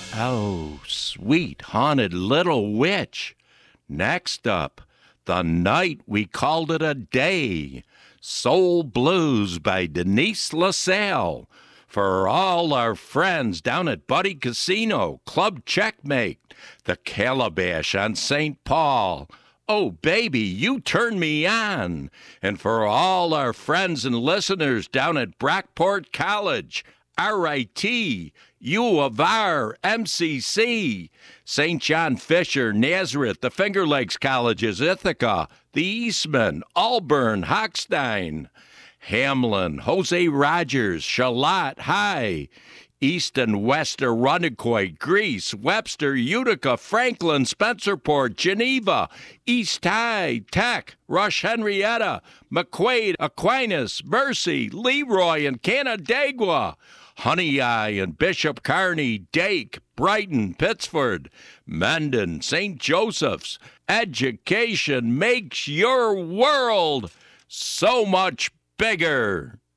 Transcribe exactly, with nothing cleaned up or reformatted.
Oh, sweet haunted little witch. Next up, The Night We Called It a Day. Soul Blues by Denise LaSalle. For all our friends down at Buddy Casino, Club Checkmate, the Calabash on Saint Paul. Oh, baby, you turn me on. And for all our friends and listeners down at Brockport College, R I T, U of R, M C C, Saint John Fisher, Nazareth, the Finger Lakes Colleges, Ithaca, the Eastman, Auburn, Hochstein, Hamlin, Jose Rogers, Charlotte High, East and West Irondequoit, Greece, Webster, Utica, Franklin, Spencerport, Geneva, East High, Tech, Rush Henrietta, McQuaid, Aquinas, Mercy, Leroy, and Canandaigua, Honey Eye and Bishop Kearney, Dake, Brighton, Pittsford, Mendon, Saint Joseph's. Education makes your world so much bigger.